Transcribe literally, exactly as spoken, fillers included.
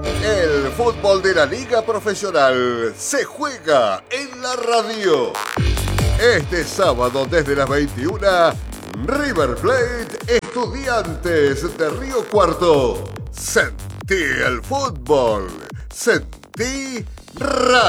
El fútbol de la Liga Profesional se juega en la radio. Este sábado desde las veintiuna, River Plate, Estudiantes de Río Cuarto. Sentí el fútbol. Sentí radio.